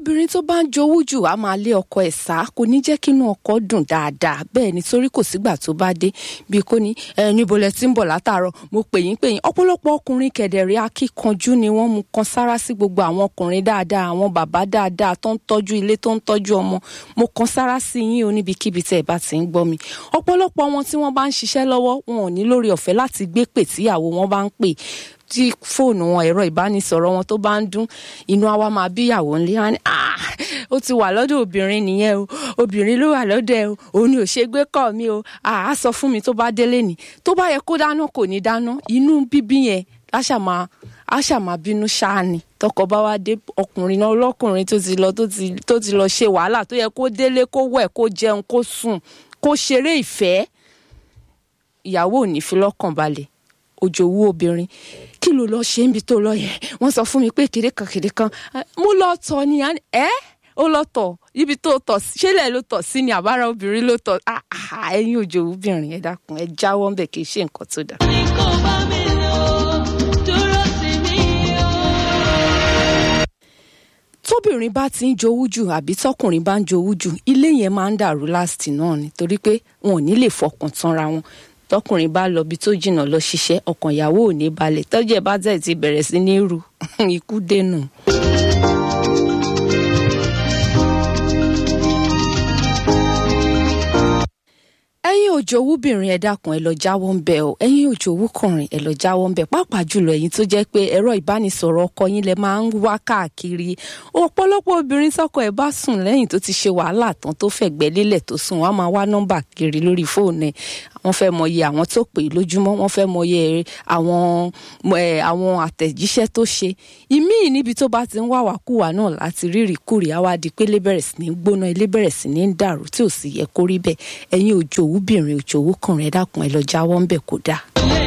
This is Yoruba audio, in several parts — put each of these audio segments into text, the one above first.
obìnrin tó bá ń jowú jù á máa lé ọkọ ẹ̀ sá, kò ní jẹ́ kínú ọkọ dùn dáadáa. Bẹ́ẹ̀ ni, torí kò sígbà tó bá dé bí kò ní níbo lẹ ti ń bọ̀ látàárọ̀, mo pè yín. Ọ̀pọ̀lọpọ̀ ọkùnrin kẹ̀dẹ̀rẹ́ akíkanjú ni wọ́n, mú kan sára sí gbogbo àwọn ọkùnrin dáadáa, àwọn bàbá dáadáa tó ń tọ́jú ilé, tó ń tọ́jú ọmọ. Mo kan sára sí yín o níbikíbi tẹ́ ẹ bá ti ń gbọ́ mi. Ọ̀pọ̀lọpọ̀ wọn tí wọ́n bá ń ṣiṣẹ́ lọ́wọ́, wọn ò ní lórí ọ̀fẹ́ láti gbé pè tíyàwó wọn bá ń pè, tí fóònù wọn, ẹ̀rọ ìbánisọ̀rọ̀ wọn tó bá ń dún, inú àwa máa bí ìyàwó ńlé wá ní ó ti wà lọ́dọ̀ obìnrin nìyẹn o, obìnrin ló wà lọ́dọ̀ ẹ o, òun ni ò ṣe gbé kọ́ mi o, á sọ fún mi tó bá délé ni, tó bá yẹ kó dáná kò ní dáná. Inú bíbí yẹn á ṣàmà bínú ṣáà ni. Tọkọ bá wá dé, ọkùnrin náà lọ́kùnrin tó ti lọ ṣe wàhálà, tó yẹ kó délé kó wẹ̀ kó jẹun kó sùn kó ṣeré ìfẹ́, ìyàwó ò ní fi lọ́kàn balẹ̀. Òjòwú obìnrin, kí ló lọ ṣe níbi tó lọ yẹ? Wọ́n sọ fún mi pé kìdí kan mo lọ tọ̀ ni. Ó lọ tọ̀ ibi tó tọ̀ ṣẹlẹ̀ ló tọ̀ sí ni àbára obìnrin ló tọ̀. Ẹ̀yin òjòwú obìnrin, ẹ dákun ẹ jáwọ́ ńbẹ̀, kì í ṣe nǹkan tó dáa. Tóbìnrin bá ti ń jowú jù àbí tọkùnrin bá ń jowú jù, ilé yẹn máa ń dàrú láti náà ni, torí pé wọn ò ní lè fọkàn tanra wọn. Tọkùnrin bá lọ bí tó jìnnà lọ ṣiṣẹ́, ọkàn ìyàwó ò ní balẹ̀. Tọ́jú ẹ̀ bá tẹ̀ ti bẹ̀rẹ̀ sí ní ru ikú dènà. Ẹ̀yin òjòwúbìnrin, ẹ dákun ẹ lọ jáwọ́ ń bẹ̀ o. Ẹ̀yin òjòwúkùnrin, ẹ lọ jáwọ́ ń bẹ̀. Pàápàá jùlọ ẹ̀yin tó jẹ́ pé ẹ̀rọ ìbánisọ̀rọ̀ ọkọ yín lẹ máa ń wá káàkiri. Ọ̀pọ̀lọpọ̀ obìnrin sọ́kọ ẹ̀ bá sùn lẹ́yìn tó ti ṣe wàhálà tán, tó fẹ̀gbẹ́ lélẹ̀ tó sùn, wọ́n á máa wá nọ́mbà kiri lórí fóònù ẹ̀. Wọ́n fẹ́ mọyì àwọn tó pè lójúmọ́, wọ́n fẹ́ mọyì àwọn àtẹ̀jíṣẹ́ tó ṣe. Ìmíì níbi tó bá ti ń wá wàkúwà náà láti rírì kúrì, á wá di pé ilé bẹ̀rẹ̀ sí ní gbóná, ilé bẹ̀rẹ̀ sí ní dàrú, tí ò sì yẹ kó rí bẹ́ẹ̀. Ẹ̀yin òjòwúbìnrin, òjòwúkùnrin, ẹ dákun ẹ lọ jáwọ́ ń bẹ̀, kó dáa.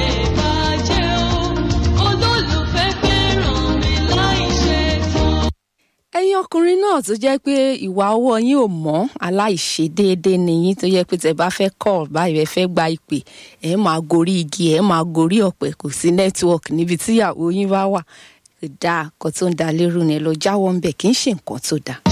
Ẹ̀yin ọkùnrin náà tó jẹ́ pé ìwà ọwọ́ yín ò mọ́, aláìṣe déédéé ni yín, tó jẹ́ pé tẹ́ bá fẹ́ call báyìí, ẹ fẹ́ gba ìpè, ẹ máa gorí igi, ẹ máa gorí ọ̀pẹ, kò sí network níbi tí ìyàwó yín bá wà. Kò dáa, nǹkan tó ń da lérú ni, ẹ lọ jáwọ́ ń bẹ̀, kì í ṣe nǹkan tó dáa.